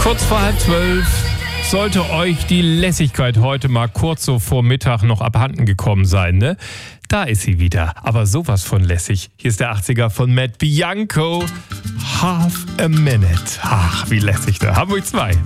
Kurz vor 11:30 sollte euch die Lässigkeit heute mal kurz so vor Mittag noch abhanden gekommen sein, ne? Da ist sie wieder, aber sowas von lässig. Hier ist der 80er von Matt Bianco. Half a Minute. Ach, wie lässig da. Hamburg 2.